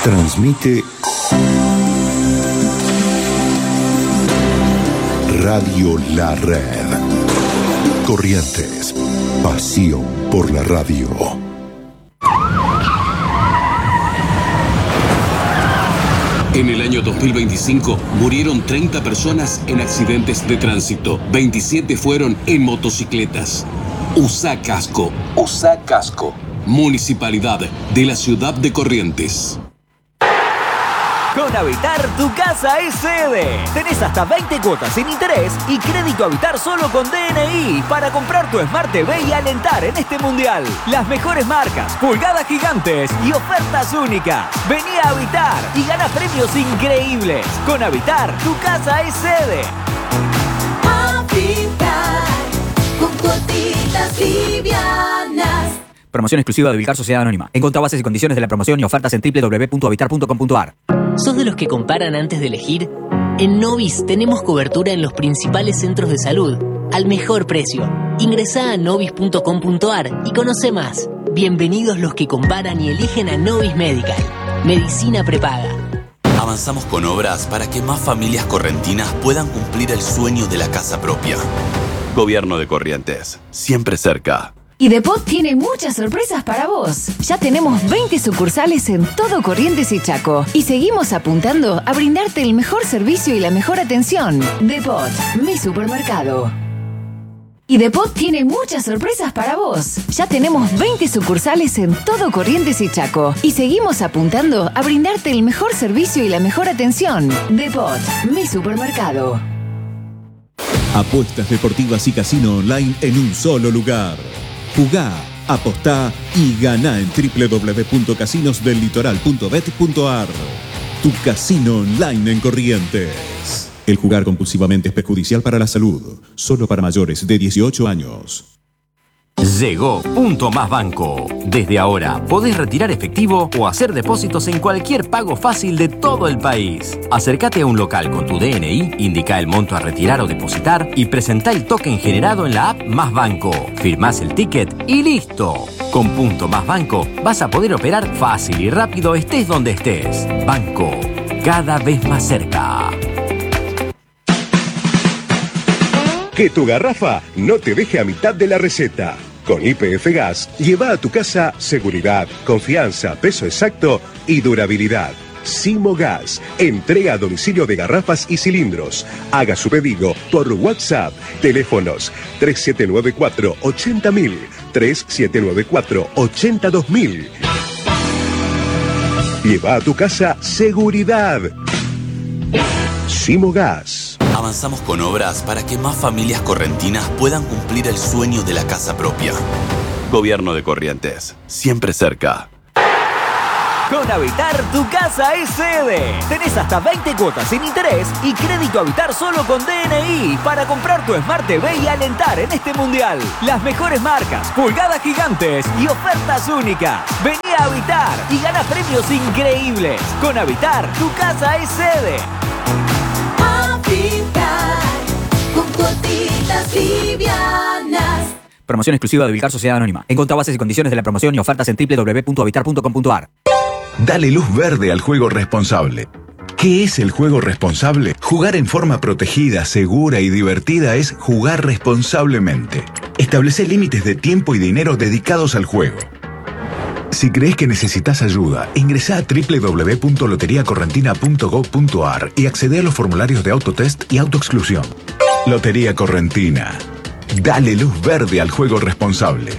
Transmite Radio La Red. Corrientes, pasión por la radio. En el año 2025 murieron 30 personas en accidentes de tránsito. 27 fueron en motocicletas. Usa casco. Usa casco. Municipalidad de la ciudad de Corrientes. Con Habitar, tu casa es sede. Tenés hasta 20 cuotas sin interés y crédito Habitar solo con DNI para comprar tu Smart TV y alentar en este mundial. Las mejores marcas, pulgadas gigantes y ofertas únicas. Vení a Habitar y gana premios increíbles. Con Habitar, tu casa es sede. Habitar, con cuotitas livianas. Promoción exclusiva de Ubicar Sociedad Anónima. Encontrá bases y condiciones de la promoción y ofertas en www.habitar.com.ar. ¿Sos de los que comparan antes de elegir? En Novis tenemos cobertura en los principales centros de salud, al mejor precio. Ingresá a novis.com.ar y conoce más. Bienvenidos los que comparan y eligen a Novis Medical. Medicina prepaga. Avanzamos con obras para que más familias correntinas puedan cumplir el sueño de la casa propia. Gobierno de Corrientes, siempre cerca. Y Depot tiene muchas sorpresas para vos. Ya tenemos 20 sucursales en todo Corrientes y Chaco. Y seguimos apuntando a brindarte el mejor servicio y la mejor atención. Depot, mi supermercado. Y Depot tiene muchas sorpresas para vos. Ya tenemos 20 sucursales en todo Corrientes y Chaco. Y seguimos apuntando a brindarte el mejor servicio y la mejor atención. Depot, mi supermercado. Apuestas deportivas y casino online en un solo lugar. Jugá, apostá y ganá en www.casinosdellitoral.bet.ar. Tu casino online en Corrientes. El jugar compulsivamente es perjudicial para la salud. Solo para mayores de 18 años. Llegó Punto Más Banco. Desde ahora podés retirar efectivo o hacer depósitos en cualquier pago fácil de todo el país. Acércate a un local con tu DNI, indica el monto a retirar o depositar y presentá el token generado en la app Más Banco. Firmás el ticket y listo. Con Punto Más Banco vas a poder operar fácil y rápido estés donde estés. Banco, cada vez más cerca. Que tu garrafa no te deje a mitad de la receta. Con YPF Gas, lleva a tu casa seguridad, confianza, peso exacto y durabilidad. Simo Gas, entrega a domicilio de garrafas y cilindros. Haga su pedido por WhatsApp. Teléfonos 3794-80000, 3794-82000. Lleva a tu casa seguridad. Simo Gas. Avanzamos con obras para que más familias correntinas puedan cumplir el sueño de la casa propia. Gobierno de Corrientes, siempre cerca. Con Habitar, tu casa es sede. Tenés hasta 20 cuotas sin interés y crédito Habitar solo con DNI para comprar tu Smart TV y alentar en este mundial. Las mejores marcas, pulgadas gigantes y ofertas únicas. Vení a Habitar y gana premios increíbles. Con Habitar, tu casa es sede. Habitar, con cuotitas livianas. Promoción exclusiva de Ubicar Sociedad Anónima. Encontrá bases y condiciones de la promoción y ofertas en www.habitar.com.ar. Dale luz verde al juego responsable. ¿Qué es el juego responsable? Jugar en forma protegida, segura y divertida es jugar responsablemente. Establece límites de tiempo y dinero dedicados al juego. Si crees que necesitas ayuda, ingresá a www.loteriacorrentina.gov.ar y accede a los formularios de autotest y autoexclusión. Lotería Correntina. Dale luz verde al juego responsable.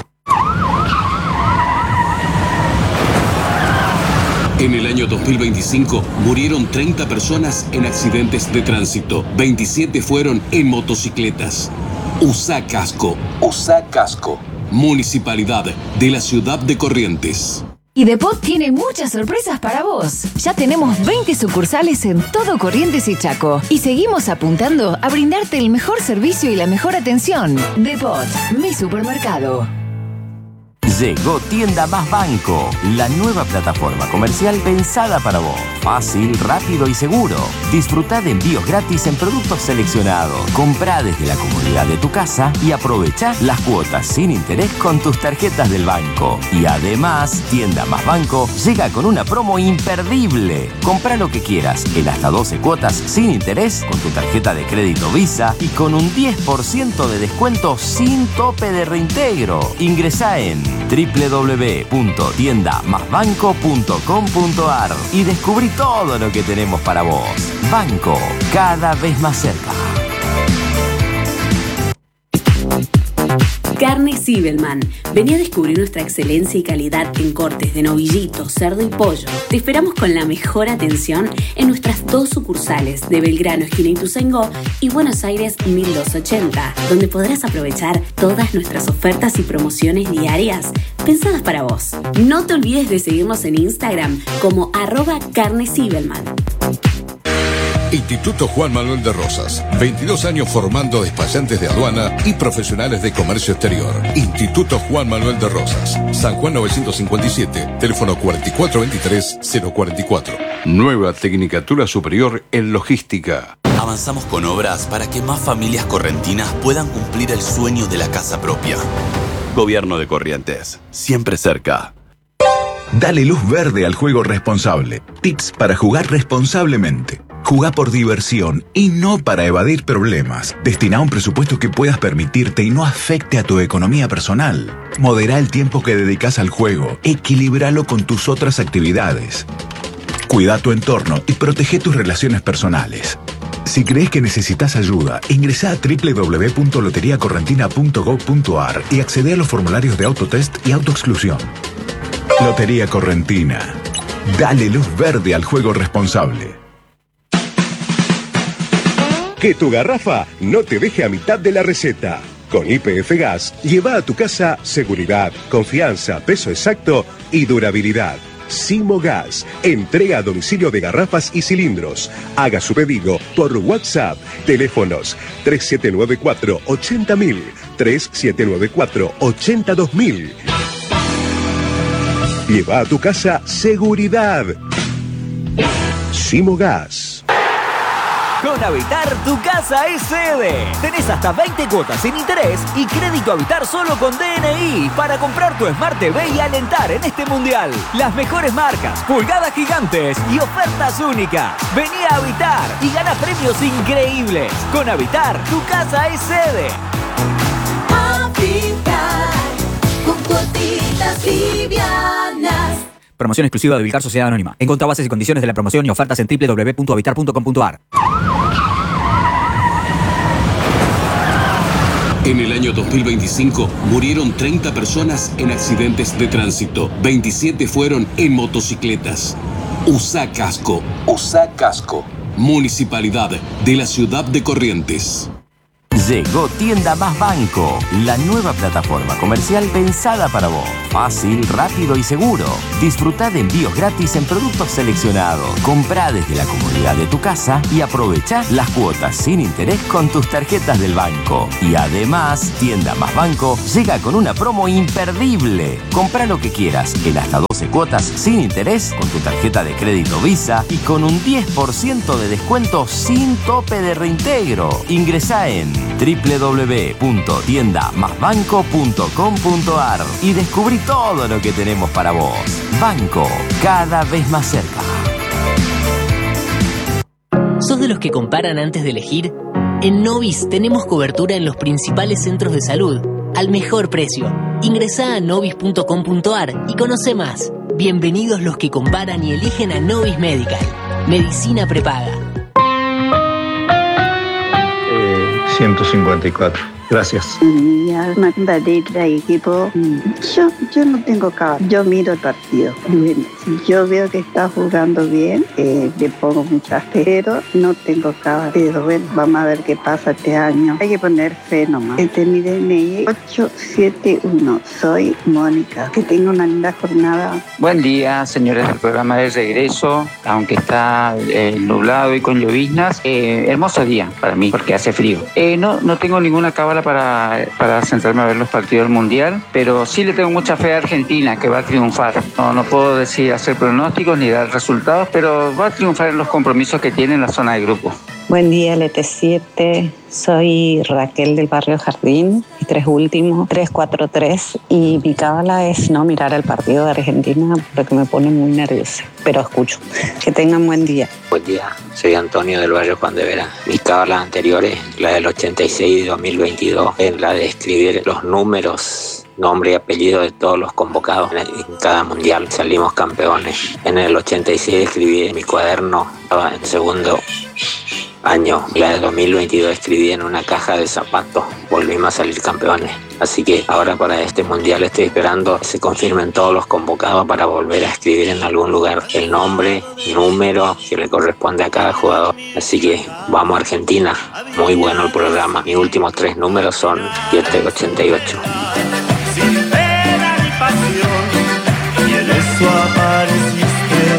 En el año 2025 murieron 30 personas en accidentes de tránsito. 27 fueron en motocicletas. Usa casco. Usa casco. Municipalidad de la ciudad de Corrientes. Y Depot tiene muchas sorpresas para vos. Ya tenemos 20 sucursales en todo Corrientes y Chaco. Y seguimos apuntando a brindarte el mejor servicio y la mejor atención. Depot, mi supermercado. Llegó Tienda Más Banco, la nueva plataforma comercial pensada para vos. Fácil, rápido y seguro. Disfrutá de envíos gratis en productos seleccionados. Comprá desde la comodidad de tu casa y aprovechá las cuotas sin interés con tus tarjetas del banco. Y además, Tienda Más Banco llega con una promo imperdible. Comprá lo que quieras en hasta 12 cuotas sin interés con tu tarjeta de crédito Visa y con un 10% de descuento sin tope de reintegro. Ingresá en www.tiendamasbanco.com.ar y descubrí todo lo que tenemos para vos. Banco, cada vez más cerca. Carne Zibelman. Vení a descubrir nuestra excelencia y calidad en cortes de novillito, cerdo y pollo. Te esperamos con la mejor atención en nuestras 2 sucursales de Belgrano, esquina Ituzaingó, y Buenos Aires 1280, donde podrás aprovechar todas nuestras ofertas y promociones diarias pensadas para vos. No te olvides de seguirnos en Instagram como @carnezibelman. Instituto Juan Manuel de Rosas. 22 años formando despachantes de aduana y profesionales de comercio exterior. Instituto Juan Manuel de Rosas. San Juan 957, teléfono 4423-044. Nueva Tecnicatura Superior en Logística. Avanzamos con obras para que más familias correntinas puedan cumplir el sueño de la casa propia. Gobierno de Corrientes, siempre cerca. Dale luz verde al juego responsable. Tips para jugar responsablemente. Jugá por diversión y no para evadir problemas. Destina un presupuesto que puedas permitirte y no afecte a tu economía personal. Modera el tiempo que dedicas al juego. Equilíbralo con tus otras actividades. Cuida tu entorno y protege tus relaciones personales. Si crees que necesitas ayuda, ingresá a www.loteriacorrentina.gov.ar y accede a los formularios de autotest y autoexclusión. Lotería Correntina. Dale luz verde al juego responsable. Que tu garrafa no te deje a mitad de la receta. Con YPF Gas, lleva a tu casa seguridad, confianza, peso exacto y durabilidad. Simo Gas, entrega a domicilio de garrafas y cilindros. Haga su pedido por WhatsApp. Teléfonos 3794-80000, 3794-82000. Lleva a tu casa seguridad. Simo Gas. Con Habitar, tu casa es sede. Tenés hasta 20 cuotas sin interés y crédito Habitar solo con DNI para comprar tu Smart TV y alentar en este mundial. Las mejores marcas, pulgadas gigantes y ofertas únicas. Vení a Habitar y gana premios increíbles. Con Habitar, tu casa es sede. Habitar, con cuotitas livianas. Promoción exclusiva de Ubicar Sociedad Anónima. Encontrá bases y condiciones de la promoción y ofertas en www.habitar.com.ar. En el año 2025 murieron 30 personas en accidentes de tránsito. 27 fueron en motocicletas. Usá casco. Usá casco. Municipalidad de la Ciudad de Corrientes. Llegó Tienda Más Banco, la nueva plataforma comercial pensada para vos. Fácil, rápido y seguro. Disfrutá de envíos gratis en productos seleccionados. Comprá desde la comodidad de tu casa y aprovechá las cuotas sin interés con tus tarjetas del banco. Y además, Tienda Más Banco llega con una promo imperdible. Comprá lo que quieras en hasta 12 cuotas sin interés con tu tarjeta de crédito Visa y con un 10% de descuento sin tope de reintegro. Ingresá en www.tiendamasbanco.com.ar y descubrí todo lo que tenemos para vos. Banco, cada vez más cerca. ¿Sos de los que comparan antes de elegir? En Novis tenemos cobertura en los principales centros de salud, al mejor precio. Ingresá a novis.com.ar y conoce más. Bienvenidos los que comparan y eligen a Novis Medical. Medicina prepaga. 154. Gracias. Magdalena, equipo. Yo no tengo cábala. Yo miro el partido. Bueno, si yo veo que está jugando bien, le pongo mucha fe, pero no tengo cábala. Pero bueno, vamos a ver qué pasa este año. Hay que poner fe nomás. Este es mi DNI 871. Soy Mónica. Que tenga una linda jornada. Buen día, señores del programa de regreso. Aunque está nublado y con lloviznas, hermoso día para mí porque hace frío. No tengo ninguna cábala para sentarme a ver los partidos del Mundial, pero sí le tengo mucha fe a Argentina, que va a triunfar. No puedo hacer pronósticos ni dar resultados, pero va a triunfar en los compromisos que tiene en la zona de grupo. Buen día, LT7. Soy Raquel del barrio Jardín, y 3 últimos, 3-4-3. Y mi cábala es no mirar el partido de Argentina porque me pone muy nerviosa. Pero escucho. Que tengan buen día. Buen día, soy Antonio del barrio Juan de Vera. Mis cábalas anteriores, la del 86 y 2022, es la de escribir los números, nombre y apellido de todos los convocados en cada mundial. Salimos campeones. En el 86 escribí en mi cuaderno, estaba en segundo año. La de 2022 escribí en una caja de zapatos. Volvimos a salir campeones. Así que ahora para este mundial estoy esperando que se confirmen todos los convocados para volver a escribir en algún lugar el nombre, número que le corresponde a cada jugador. Así que vamos a Argentina. Muy bueno el programa. Mis últimos 3 números son 788. Sin pena ni pasión, y en eso apareciste.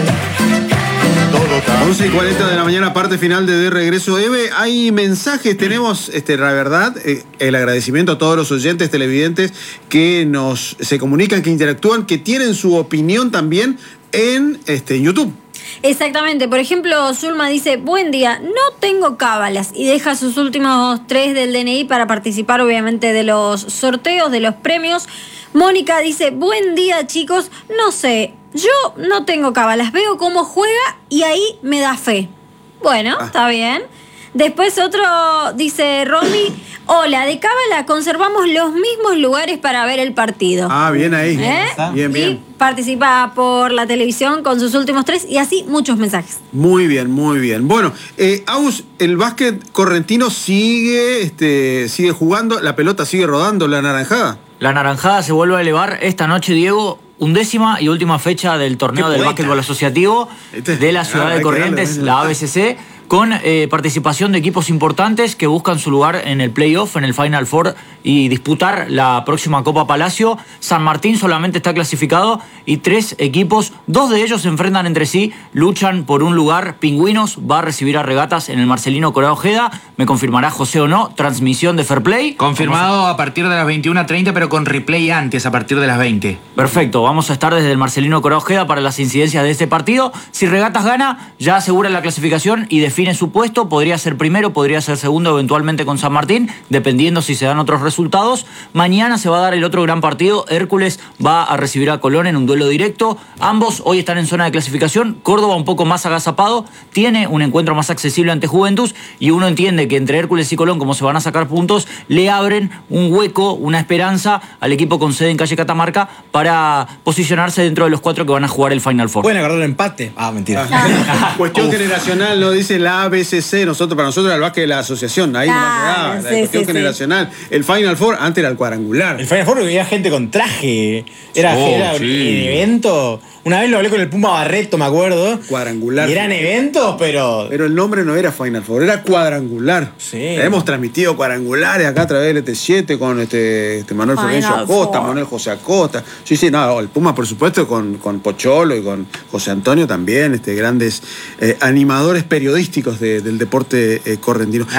11:40 de la mañana, parte final de Regreso. Eve, hay mensajes, tenemos, la verdad, el agradecimiento a todos los oyentes televidentes que se comunican, que interactúan, que tienen su opinión también en YouTube. Exactamente, por ejemplo, Zulma dice: buen día, no tengo cábalas, y deja sus últimos 3 del DNI para participar obviamente de los sorteos, de los premios. Mónica dice: buen día, chicos, no sé, yo no tengo cábalas, veo cómo juega y ahí me da fe. Bueno, está bien. Después otro dice: Romy, hola, de cábala conservamos los mismos lugares para ver el partido. Bien ahí. Bien. Y participa por la televisión con sus últimos 3 y así muchos mensajes. Muy bien. Bueno, Agus, el básquet correntino sigue jugando, la pelota sigue rodando, la naranjada. La naranjada se vuelve a elevar esta noche, Diego. 11ª y última fecha del torneo del básquetbol asociativo de la ciudad de Corrientes, la ABCC, con participación de equipos importantes que buscan su lugar en el playoff, en el Final Four y disputar la próxima Copa Palacio. San Martín solamente está clasificado y 3 equipos, 2 de ellos se enfrentan entre sí, luchan por un lugar. Pingüinos va a recibir a Regatas en el Marcelino Corá Ojeda. Me confirmará José o no, transmisión de Fair Play. Confirmado a partir de las 21:30, pero con replay antes, a partir de las 20. Perfecto, vamos a estar desde el Marcelino Corá Ojeda para las incidencias de este partido. Si Regatas gana, ya asegura la clasificación y define su puesto. Podría ser primero, podría ser segundo, eventualmente con San Martín, dependiendo si se dan otros resultados. Mañana se va a dar el otro gran partido. Hércules va a recibir a Colón en un duelo directo. Ambos hoy están en zona de clasificación. Córdoba un poco más agazapado, tiene un encuentro más accesible ante Juventus y uno entiende que entre Hércules y Colón, como se van a sacar puntos, le abren un hueco, una esperanza al equipo con sede en calle Catamarca para posicionarse dentro de los 4 que van a jugar el Final Four. Pueden agarrar un empate. Mentira. Cuestión generacional, no dice la ABCC, para nosotros era el básquet de la asociación, ahí la cuestión generacional. El Final Four antes era el cuadrangular. El Final Four había gente con traje, era un evento. Una vez lo hablé con el Puma Barreto, me acuerdo. Cuadrangular. Y eran eventos, pero el nombre no era Final Four, era cuadrangular. Sí. Hemos transmitido cuadrangulares acá a través del ET7 con Manuel Florencio Acosta, Manuel José Acosta. Sí, el Puma, por supuesto, con Pocholo y con José Antonio también, grandes animadores periodísticos del deporte correntino.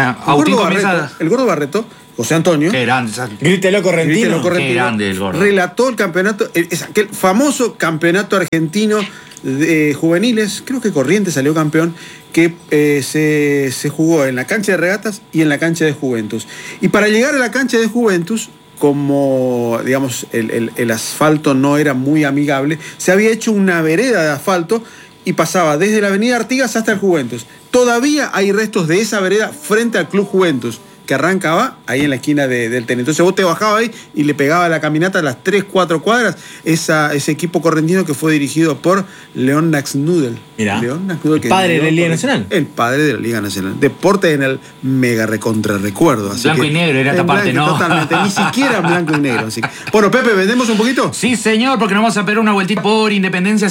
El Gordo Barreto, José Antonio. Qué grande. Grítelo Correntino. Qué grande el Gordo. Relató el campeonato, aquel famoso campeonato argentino de juveniles, creo que Corrientes salió campeón, que se jugó en la cancha de Regatas y en la cancha de Juventus. Y para llegar a la cancha de Juventus, como digamos el asfalto no era muy amigable, se había hecho una vereda de asfalto y pasaba desde la avenida Artigas hasta el Juventus. Todavía hay restos de esa vereda frente al Club Juventus, que arrancaba ahí en la esquina del TEN. Entonces vos te bajabas ahí y le pegaba la caminata a las 3-4 cuadras ese equipo correntino que fue dirigido por León Naxnudel. Mirá, León Naxnudel, el padre de la Liga Nacional. El padre de la Liga Nacional. Deporte en el mega recontra recuerdo. Blanco y negro era esta parte, ¿no? Totalmente, ni siquiera blanco y negro. Así que. Bueno, Pepe, ¿vendemos un poquito? Sí, señor, porque nos vamos a pegar una vueltita por Independencia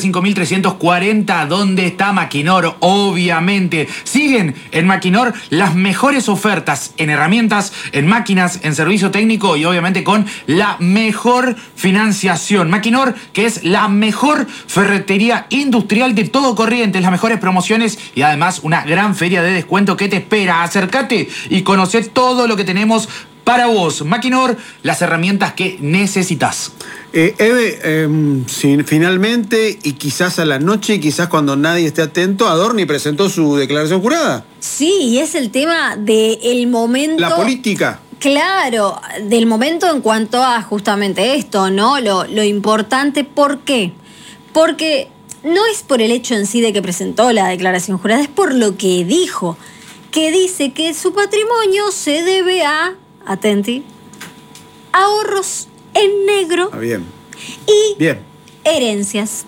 5340, donde está Maquinor, obviamente. Siguen en Maquinor las mejores ofertas en herramientas, en máquinas, en servicio técnico y obviamente con la mejor financiación. Maquinor, que es la mejor ferretería industrial de todo Corrientes, las mejores promociones y además una gran feria de descuento que te espera. Acércate y conoce todo lo que tenemos Para vos, Maquinor, las herramientas que necesitas. Eve, finalmente, y quizás a la noche, y quizás cuando nadie esté atento, Adorni presentó su declaración jurada. Sí, y es el tema del momento. La política. Claro, del momento en cuanto a justamente esto, ¿no? Lo importante, ¿por qué? Porque no es por el hecho en sí de que presentó la declaración jurada, es por lo que dijo, que dice que su patrimonio se debe a, atenti, ahorros en negro Bien. y Bien. herencias.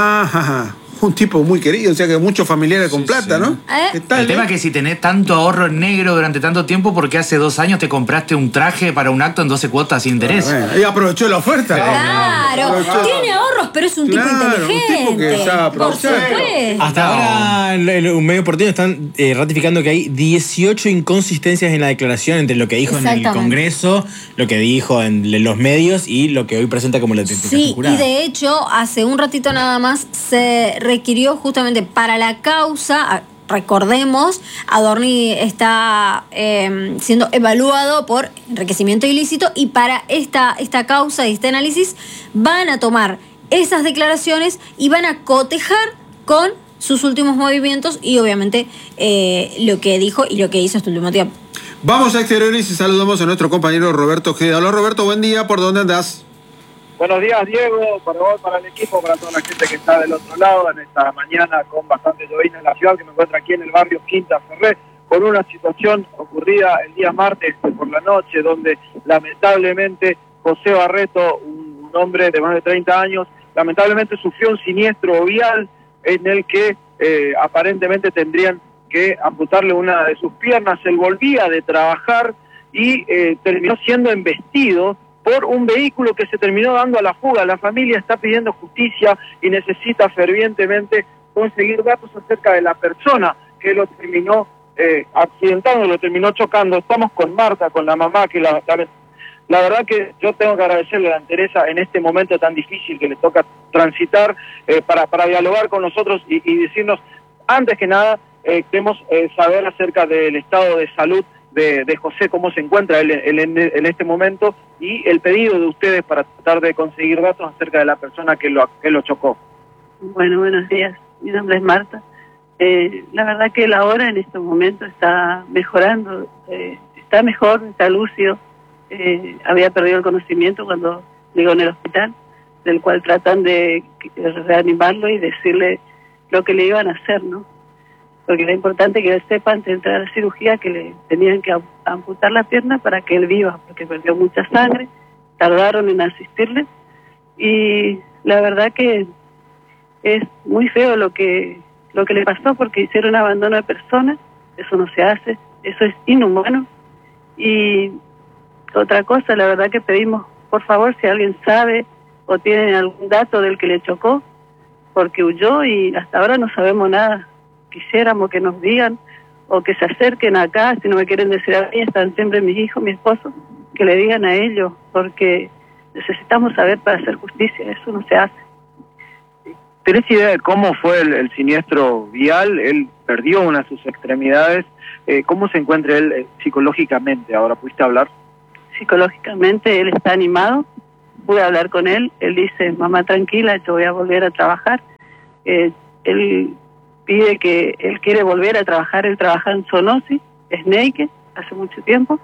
Ajá. Un tipo muy querido, o sea que muchos familiares con plata, ¿no? ¿Qué tal, El tema es que si tenés tanto ahorro en negro durante tanto tiempo, porque hace 2 años te compraste un traje para un acto en 12 cuotas sin interés. Y aprovechó la oferta. Claro, tiene ahorros, pero es un tipo inteligente. Un tipo que sabe por aprovechar. supuesto. Hasta ahora un medio porteño están ratificando que hay 18 inconsistencias en la declaración entre lo que dijo en el Congreso, lo que dijo en los medios y lo que hoy presenta como la declaración jurada. Y de hecho, hace un ratito nada más se requirió justamente para la causa, recordemos, Adorni está siendo evaluado por enriquecimiento ilícito y para esta causa y este análisis van a tomar esas declaraciones y van a cotejar con sus últimos movimientos y obviamente lo que dijo y lo que hizo este último tiempo. Vamos a exteriores y saludamos a nuestro compañero Roberto Ojeda. Hola Roberto, buen día, ¿por dónde andás? Buenos días, Diego, para vos, para el equipo, para toda la gente que está del otro lado en esta mañana con bastante llovizna en la ciudad, que me encuentra aquí en el barrio Quinta Ferré, con una situación ocurrida el día martes por la noche, donde lamentablemente José Barreto, un hombre de más de 30 años, lamentablemente sufrió un siniestro vial en el que aparentemente tendrían que amputarle una de sus piernas. Él volvía de trabajar y terminó siendo embestido por un vehículo que se terminó dando a la fuga. La familia está pidiendo justicia y necesita fervientemente conseguir datos acerca de la persona que lo terminó accidentando, lo terminó chocando. Estamos con Marta, con la mamá, que la verdad que yo tengo que agradecerle a Teresa en este momento tan difícil que le toca transitar para dialogar con nosotros y decirnos, antes que nada, queremos saber acerca del estado de salud de José, cómo se encuentra él en este momento y el pedido de ustedes para tratar de conseguir datos acerca de la persona que lo chocó. Bueno, buenos días. Mi nombre es Marta. La verdad que la hora en este momento está mejorando, está mejor, está lúcido. Había perdido el conocimiento cuando llegó en el hospital, del cual tratan de reanimarlo y decirle lo que le iban a hacer, ¿no? Porque era importante que él sepa antes de entrar a la cirugía que le tenían que amputar la pierna para que él viva, porque perdió mucha sangre, tardaron en asistirle y la verdad que es muy feo lo que le pasó, porque hicieron abandono de personas, eso no se hace, eso es inhumano. Y otra cosa, la verdad que pedimos, por favor, si alguien sabe o tiene algún dato del que le chocó, porque huyó y hasta ahora no sabemos nada. Quisiéramos que nos digan o que se acerquen acá, si no me quieren decir a mí, están siempre mis hijos, mi esposo, que le digan a ellos, porque necesitamos saber para hacer justicia, eso no se hace. ¿Tenés idea de cómo fue el siniestro vial? Él perdió una de sus extremidades. ¿Cómo se encuentra él psicológicamente ahora? ¿Pudiste hablar? Psicológicamente él está animado, pude hablar con él, él dice, mamá tranquila, yo voy a volver a trabajar. Él pide que él quiere volver a trabajar, él trabaja en Sonosi, Snake, hace mucho tiempo,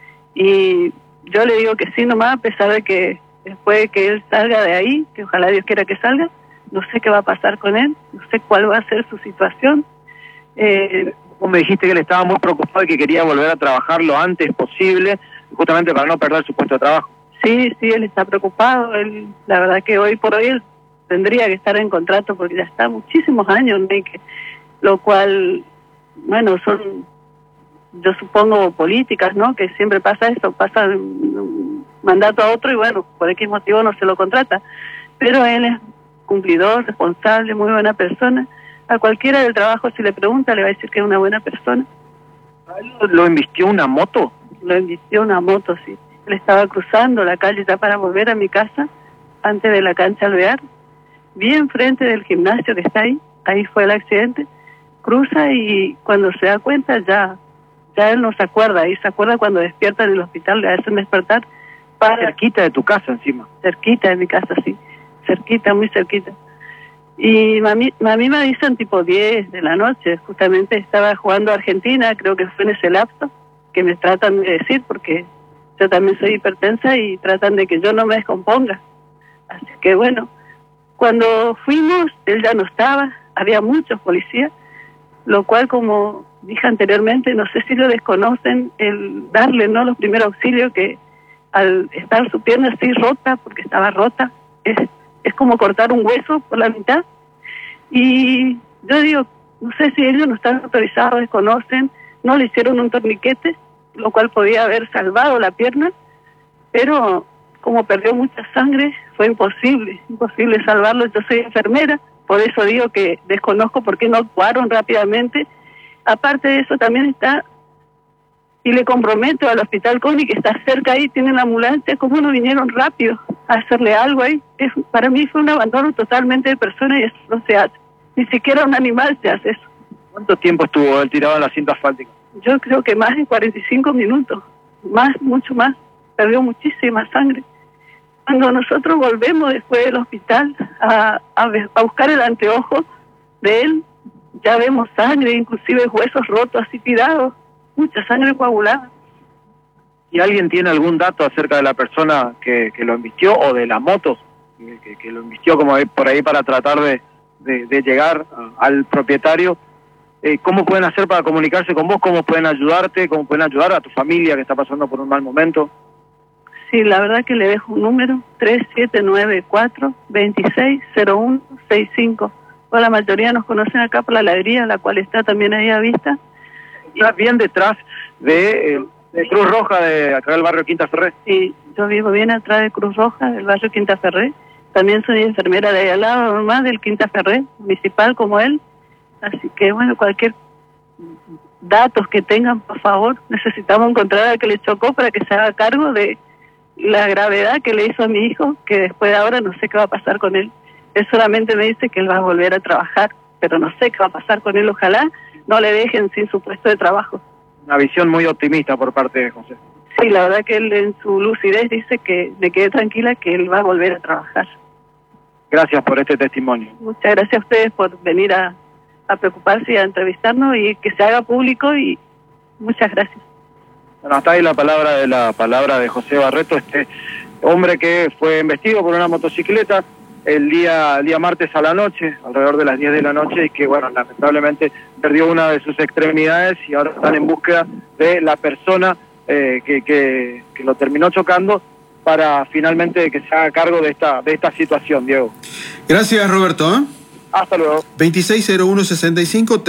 y yo le digo que sí nomás, a pesar de que después de que él salga de ahí, que ojalá Dios quiera que salga, no sé qué va a pasar con él, no sé cuál va a ser su situación. Vos me dijiste que él estaba muy preocupado y que quería volver a trabajar lo antes posible, justamente para no perder su puesto de trabajo. Sí, él está preocupado, él, la verdad que hoy por hoy él tendría que estar en contrato porque ya está muchísimos años, lo cual, bueno, son, yo supongo, políticas, ¿no? Que siempre pasa eso, pasa un mandato a otro y bueno, por X motivo no se lo contrata. Pero él es cumplidor, responsable, muy buena persona. A cualquiera del trabajo, si le pregunta, le va a decir que es una buena persona. ¿Lo embistió una moto? Lo embistió una moto, sí. Él estaba cruzando la calle ya para volver a mi casa, antes de la cancha Alvear, bien frente del gimnasio que está ahí fue el accidente, cruza y cuando se da cuenta ya ya él no se acuerda, y se acuerda cuando despierta en el hospital, le hacen despertar. Cerquita de tu casa encima. Cerquita de mi casa, sí. Cerquita, muy cerquita. Y a mí me dicen tipo 10 de la noche, justamente estaba jugando a Argentina, creo que fue en ese lapso, que me tratan de decir, porque yo también soy hipertensa y tratan de que yo no me descomponga. Así que bueno, cuando fuimos, él ya no estaba, había muchos policías, lo cual, como dije anteriormente, no sé si lo desconocen, el darle no los primeros auxilios, que al estar su pierna así rota, porque estaba rota, es como cortar un hueso por la mitad. Y yo digo, no sé si ellos no están autorizados, desconocen, no le hicieron un torniquete, lo cual podía haber salvado la pierna, pero como perdió mucha sangre, fue imposible salvarlo. Yo soy enfermera, por eso digo que desconozco por qué no actuaron rápidamente. Aparte de eso también está, y le comprometo al Hospital CONI, que está cerca ahí, tienen la ambulancia, cómo no vinieron rápido a hacerle algo ahí. Para mí fue un abandono totalmente de persona y eso no se hace. Ni siquiera un animal se hace eso. ¿Cuánto tiempo estuvo él tirado en la cinta asfáltica? Yo creo que más de 45 minutos, mucho más. Perdió muchísima sangre. Cuando nosotros volvemos después del hospital a buscar el anteojo de él, ya vemos sangre, inclusive huesos rotos así tirados, mucha sangre coagulada. ¿Y alguien tiene algún dato acerca de la persona que lo embistió o de la moto que lo embistió como por ahí para tratar de llegar al propietario? ¿Cómo pueden hacer para comunicarse con vos? ¿Cómo pueden ayudarte? ¿Cómo pueden ayudar a tu familia que está pasando por un mal momento? Sí, la verdad que le dejo un número, 3794-260165. Pues la mayoría nos conocen acá por la heladería, la cual está también ahí a vista. Estás bien detrás de Cruz Roja de acá del barrio Quinta Ferré. Sí, yo vivo bien atrás de Cruz Roja del barrio Quinta Ferré. También soy enfermera de ahí al lado, nomás del Quinta Ferré, municipal como él. Así que bueno, cualquier datos que tengan, por favor, necesitamos encontrar al que le chocó para que se haga cargo de la gravedad que le hizo a mi hijo, que después de ahora no sé qué va a pasar con él. Él solamente me dice que él va a volver a trabajar, pero no sé qué va a pasar con él. Ojalá no le dejen sin su puesto de trabajo. Una visión muy optimista por parte de José. Sí, la verdad que él en su lucidez dice que me quede tranquila, que él va a volver a trabajar. Gracias por este testimonio. Muchas gracias a ustedes por venir a preocuparse y a entrevistarnos y que se haga público, y muchas gracias. Bueno, hasta ahí la palabra de José Barreto, este hombre que fue embestido por una motocicleta el día martes a la noche, alrededor de las 10 de la noche, y que bueno, lamentablemente perdió una de sus extremidades y ahora están en búsqueda de la persona que lo terminó chocando, para finalmente que se haga cargo de esta situación, Diego. Gracias, Roberto. Hasta luego. 260165,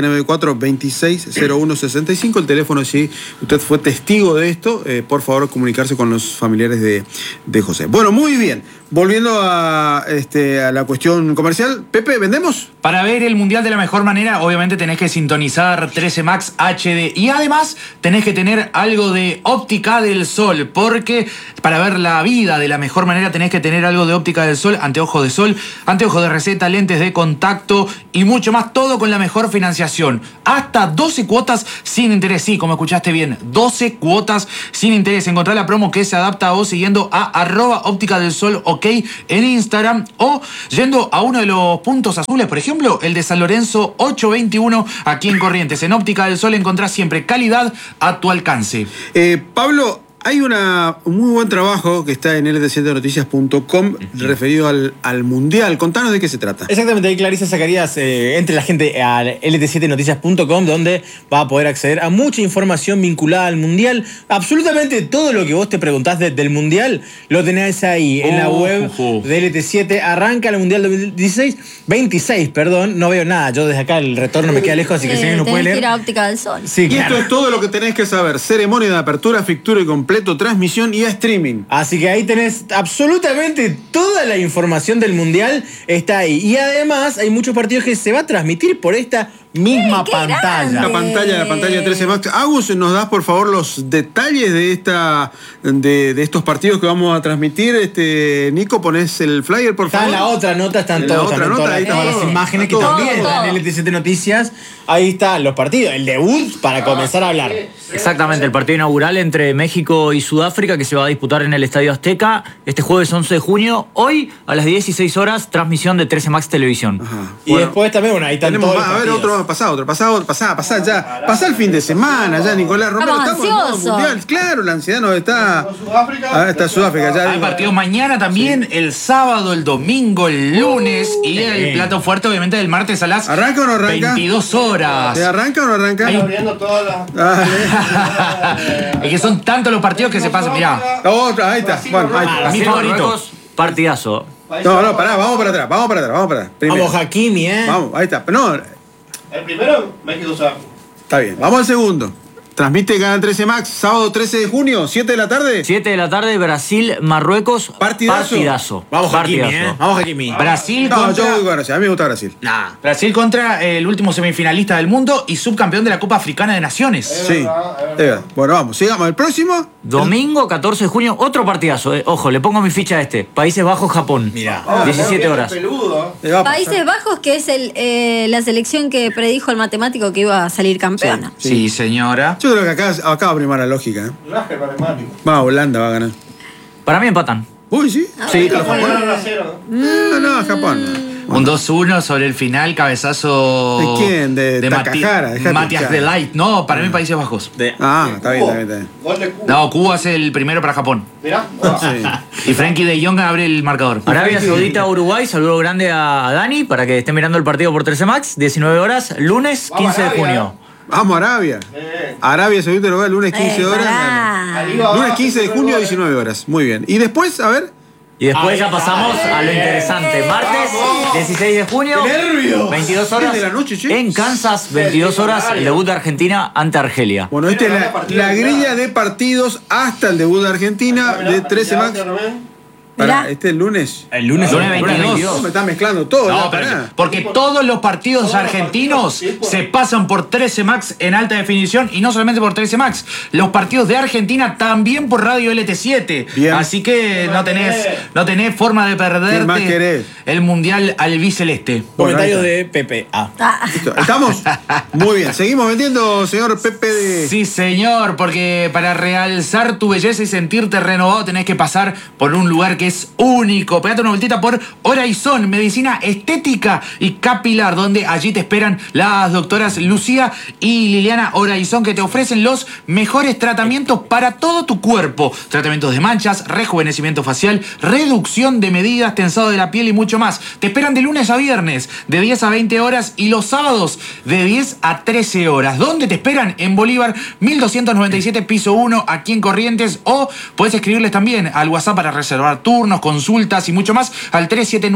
3794-260165, el teléfono, si usted fue testigo de esto, por favor comunicarse con los familiares de José. Bueno, muy bien, volviendo a la cuestión comercial. Pepe, ¿vendemos? Para ver el Mundial de la mejor manera, obviamente tenés que sintonizar 13 Max HD, y además tenés que tener algo de Óptica del Sol, porque para ver la vida de la mejor manera tenés que tener algo de Óptica del Sol, anteojos de sol, anteojos de receta, lentes de contacto y mucho más, todo con la mejor financiación. Hasta 12 cuotas sin interés. Sí, como escuchaste bien, 12 cuotas sin interés. Encontrá la promo que se adapta a vos siguiendo a @óptica del sol ok en Instagram, o yendo a uno de los puntos azules, por ejemplo, el de San Lorenzo 821 aquí en Corrientes. En Óptica del Sol encontrás siempre calidad a tu alcance. Pablo, hay un muy buen trabajo que está en lt7noticias.com referido al Mundial. Contanos de qué se trata. Exactamente, ahí Clarisa Zacarías entre la gente a lt7noticias.com, donde va a poder acceder a mucha información vinculada al Mundial. Absolutamente todo lo que vos te preguntás del Mundial lo tenés ahí en la web de LT7. Arranca el Mundial 2026, perdón, no veo nada. Yo desde acá el retorno me queda lejos, así que si alguien no puede leer. Ir a Óptica del Sol. Sí, claro. Y esto es todo lo que tenés que saber. Ceremonia de apertura, fictura y completo completo, transmisión y a streaming. Así que ahí tenés absolutamente toda la información del Mundial, está ahí. Y además hay muchos partidos que se va a transmitir por esta misma pantalla. La pantalla 13 Max. Agus, ¿nos das por favor los detalles de estos partidos que vamos a transmitir? Nico, ponés el flyer, por favor. Está en la otra nota, están todas las imágenes que también están en LT7 Noticias. Ahí están los partidos, el debut para comenzar a hablar. Exactamente, el partido inaugural entre México y Sudáfrica que se va a disputar en el Estadio Azteca este jueves 11 de junio. Hoy a las 16 horas, transmisión de 13 Max Televisión. Y después también, ahí están todos los a ver, otro pasá ya. Pasá el fin de semana ya, Nicolás Romero. Estamos ansiosos. Mundial. Claro, la ansiedad nos está... Está Sudáfrica ya. Hay partidos mañana también, el sábado, el domingo, el lunes y el plato fuerte obviamente del martes a las ¿arranca o no arranca? 22 horas. ¿Se arranca o no arranca? Abriendo todas las... Es que son tantos los partidos que se pasan, mirá. Ahí está. Bueno, mi favorito. Partidazo. No, pará, vamos para atrás. Vamos, Hakimi, Vamos, ahí está. No. El primero, México sabe. Está bien, vamos al segundo. Transmite Canal 13 Max, sábado 13 de junio, 7 de la tarde. 7 de la tarde, Brasil, Marruecos. Partidazo. Vamos, Hakimi, Vamos, Hakimi. Brasil contra... yo voy con Brasil, a mí me gusta Brasil. Brasil contra el último semifinalista del mundo y subcampeón de la Copa Africana de Naciones. Sí. Bueno, vamos, sigamos. ¿El próximo? Domingo 14 de junio, otro partidazo. Ojo, le pongo mi ficha a este. Países Bajos, Japón. Mirá. 17 horas. Países Bajos, que es la selección que predijo el matemático que iba a salir campeona. Sí, señora. Yo creo que acá va a primar la lógica. Va, Holanda va a ganar. Para mí empatan. Uy, ¿sí? Sí. No, Japón. Un 2-1 sobre el final, cabezazo... ¿De quién? De Takahara. Matías de Light. No, para mí Países Bajos. Está bien. No, Cuba es el primero para Japón. Mirá. Y Frenkie de Jong abre el marcador. Arabia Saudita, Uruguay. Saludo grande a Dani para que esté mirando el partido por 13 Max. 19 horas, lunes 15 de junio. Vamos, Arabia. Arabia Saudita, Uruguay, lunes 15 horas. Lunes 15 de junio, 19 horas. Muy bien. Y después, a ver... Y después ya pasamos a lo interesante. Martes, 16 de junio, 22 horas, de la noche, en Kansas, 22 horas, el debut de Argentina ante Argelia. Bueno, esta es la grilla de partidos hasta el debut de Argentina de 13 Max. Pará, ¿este es el lunes? El lunes 22. Me está mezclando todo. No, porque todos los partidos argentinos se pasan por 13 Max en alta definición y no solamente por 13 Max. Los partidos de Argentina también por Radio LT7. Bien. Así que no tenés forma de perderte el Mundial albiceleste. Comentario de Pepe. ¿Listo? ¿Estamos? Muy bien. ¿Seguimos vendiendo, señor Pepe? Sí, señor, porque para realzar tu belleza y sentirte renovado tenés que pasar por un lugar que es único. Pegate una vueltita por Horizon, medicina estética y capilar, donde allí te esperan las doctoras Lucía y Liliana Horizon, que te ofrecen los mejores tratamientos para todo tu cuerpo. Tratamientos de manchas, rejuvenecimiento facial, reducción de medidas, tensado de la piel y mucho más. Te esperan de lunes a viernes, de 10 a 20 horas y los sábados de 10 a 13 horas. ¿Dónde te esperan? En Bolívar 1297, piso 1, aquí en Corrientes, o puedes escribirles también al WhatsApp para reservar turnos, consultas y mucho más al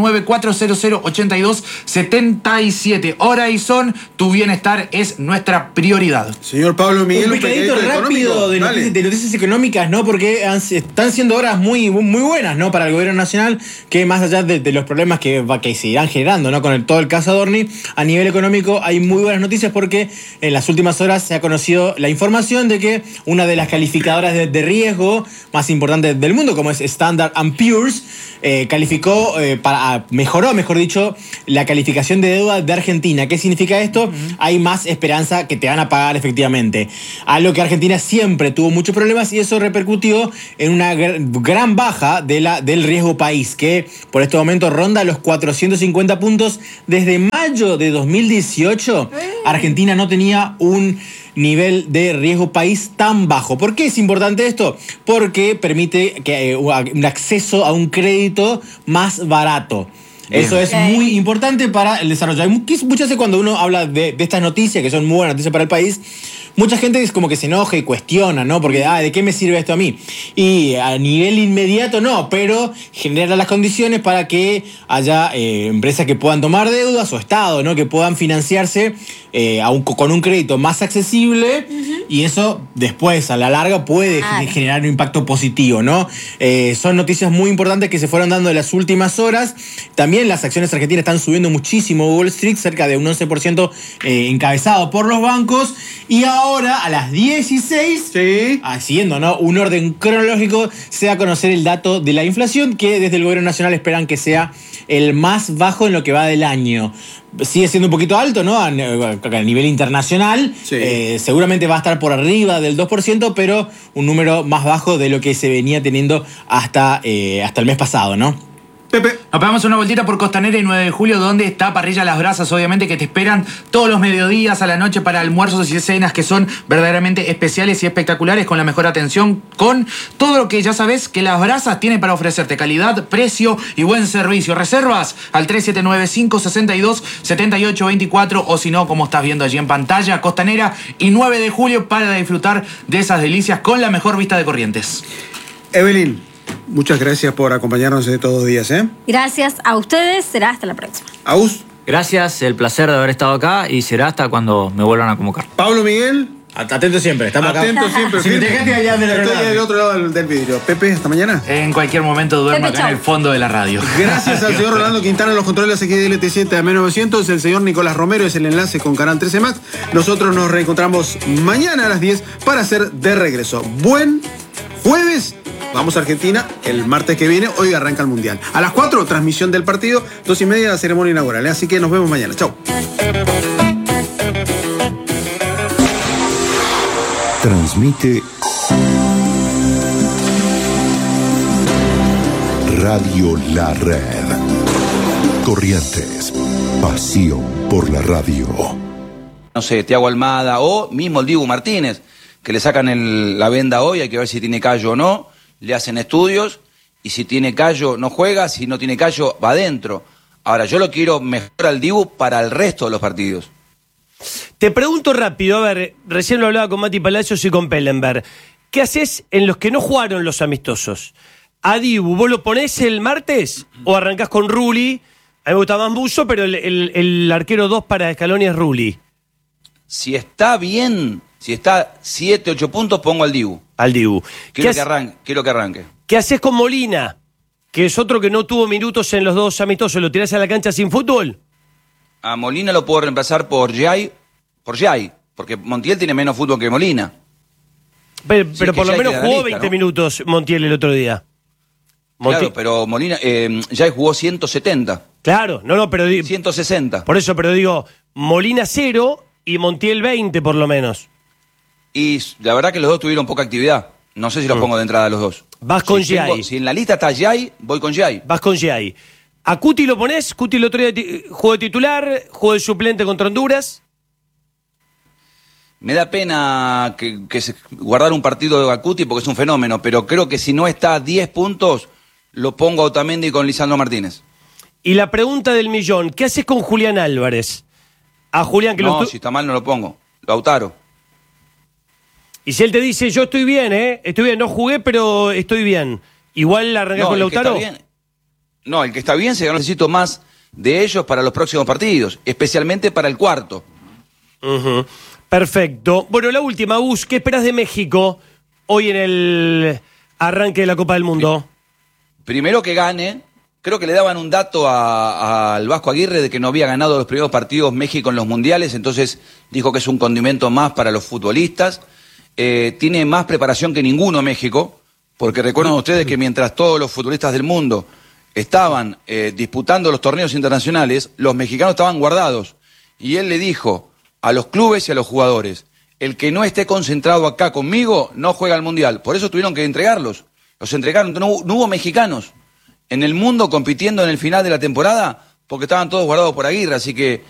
379-400-8277. Horizon, tu bienestar es nuestra prioridad. Señor Pablo Miguel, un picadito rápido de noticias económicas, ¿no? Porque están siendo horas muy buenas, ¿no? Para el gobierno nacional, que más allá de los problemas que se irán generando, ¿no? Con todo el caso Adorni, a nivel económico hay muy buenas noticias porque en las últimas horas se ha conocido la información de que una de las calificadoras de riesgo más importantes del mundo, como es Standard & Poor's, calificó, mejoró, mejor dicho, la calificación de deuda de Argentina. ¿Qué significa esto? Hay más esperanza que te van a pagar efectivamente. Algo que Argentina siempre tuvo muchos problemas y eso repercutió en una gran baja del riesgo país, que por este momento ronda los 450 puntos. Desde mayo de 2018, Argentina no tenía un nivel de riesgo país tan bajo. ¿Por qué es importante esto? Porque permite un acceso a un crédito más barato. Bien. Eso es muy importante para el desarrollo. Muchas veces cuando uno habla de estas noticias, que son muy buenas noticias para el país, mucha gente es como que se enoja y cuestiona, ¿no? Porque, ¿de qué me sirve esto a mí? Y a nivel inmediato no, pero genera las condiciones para que haya empresas que puedan tomar deudas o Estado, ¿no? Que puedan financiarse con un crédito más accesible y eso después, a la larga, puede generar un impacto positivo, ¿no? Son noticias muy importantes que se fueron dando en las últimas horas. También las acciones argentinas están subiendo muchísimo Wall Street, cerca de un 11% encabezado por los bancos. Y ahora, a las 16, siguiendo, ¿no?, un orden cronológico, se va a conocer el dato de la inflación, que desde el gobierno nacional esperan que sea el más bajo en lo que va del año. Sigue siendo un poquito alto, ¿no?, a nivel internacional. Seguramente va a estar por arriba del 2%, pero un número más bajo de lo que se venía teniendo hasta el mes pasado, ¿no? Pepe. Nos pegamos una vueltita por Costanera y 9 de julio, donde está Parrilla Las Brasas, obviamente, que te esperan todos los mediodías a la noche para almuerzos y cenas que son verdaderamente especiales y espectaculares, con la mejor atención, con todo lo que ya sabes que Las Brasas tiene para ofrecerte: calidad, precio y buen servicio. Reservas al 3795-62-7824, o si no, como estás viendo allí en pantalla, Costanera y 9 de julio, para disfrutar de esas delicias con la mejor vista de Corrientes. Evelyn, muchas gracias por acompañarnos de todos los días, ¿eh? Gracias a ustedes, será hasta la próxima. Aus. Gracias, el placer de haber estado acá, y será hasta cuando me vuelvan a convocar. Pablo Miguel. Atento siempre, estamos acá. Atento siempre. Si me dejaste allá estoy del otro lado del vidrio. Pepe, hasta mañana. En cualquier momento duermo acá en el fondo de la radio. Gracias al señor Rolando Quintana en los controles XDLT7 a 900. El señor Nicolás Romero es el enlace con Canal 13 Más. Nosotros nos reencontramos mañana a las 10 para hacer de regreso. Buen jueves. Vamos a Argentina el martes que viene. Hoy arranca el Mundial. A las 4, transmisión del partido. 2:30, la ceremonia inaugural. Así que nos vemos mañana. Chau. Transmite Radio La Red. Corrientes. Pasión por la radio. No sé, Thiago Almada o mismo el Dibu Martínez, que le sacan la venda hoy, hay que ver si tiene callo o no, le hacen estudios, y si tiene callo no juega, si no tiene callo va adentro. Ahora, yo lo quiero mejor al Dibu para el resto de los partidos. Te pregunto rápido, a ver, recién lo hablaba con Mati Palacios y con Pellenberg. ¿Qué haces en los que no jugaron los amistosos? A Dibu, ¿vos lo ponés el martes o arrancás con Rulli? A mí me gusta más Buzo, pero el arquero 2 para Scaloni es Rulli. Si está bien, si está 7, 8 puntos, pongo al Dibu. Al Dibu. Quiero que arranque. ¿Qué haces con Molina? Que es otro que no tuvo minutos en los dos amistosos. ¿Lo tirás a la cancha sin fútbol? A Molina lo puedo reemplazar por Jai, porque Montiel tiene menos fútbol que Molina. Pero por lo menos jugó 20 minutos Montiel el otro día. Claro, pero Molina, Jai jugó 170. Claro, pero 160. Por eso, pero digo, Molina 0 y Montiel 20 por lo menos. Y la verdad que los dos tuvieron poca actividad. No sé si los pongo de entrada a los dos. Vas con Jai. Si en la lista está Jai, voy con Jai. Vas con Jai. ¿A Cuti lo ponés? Cuti el otro día jugó de titular, jugó de suplente contra Honduras. Me da pena que guardar un partido de Cuti porque es un fenómeno, pero creo que si no está a 10 puntos, lo pongo a Otamendi con Lisandro Martínez. Y la pregunta del millón, ¿qué haces con Julián Álvarez? A Julián que si está mal no lo pongo. Lautaro. Y si él te dice, yo estoy bien, estoy bien, no jugué, pero estoy bien, ¿igual arrancás con Lautaro? No, el que está bien, necesito más de ellos para los próximos partidos, especialmente para el cuarto. Perfecto. Bueno, la última, Gus, ¿qué esperás de México hoy en el arranque de la Copa del Mundo? Primero que gane. Creo que le daban un dato al Vasco Aguirre de que no había ganado los primeros partidos México en los mundiales, entonces dijo que es un condimento más para los futbolistas. Tiene más preparación que ninguno México, porque recuerden ustedes que mientras todos los futbolistas del mundo estaban disputando los torneos internacionales, los mexicanos estaban guardados. Y él le dijo a los clubes y a los jugadores, el que no esté concentrado acá conmigo no juega al mundial. Por eso tuvieron que entregarlos. Los entregaron, no hubo mexicanos en el mundo compitiendo en el final de la temporada porque estaban todos guardados por Aguirre, así que